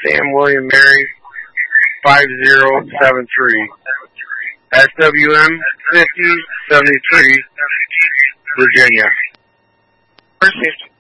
Sam William Mary 5073. SWM 5073, Virginia. Received.